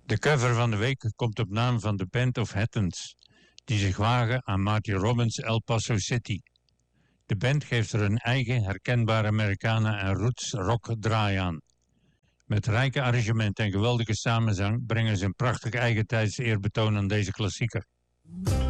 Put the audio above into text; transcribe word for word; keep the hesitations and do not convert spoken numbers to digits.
De cover van de week komt op naam van de Band of Hattons, die zich wagen aan Marty Robbins' El Paso City. De band geeft er een eigen, herkenbare Americana en roots rock draai aan. Met rijke arrangementen en geweldige samenzang brengen ze een prachtig eigentijds eerbetoon aan deze klassieker.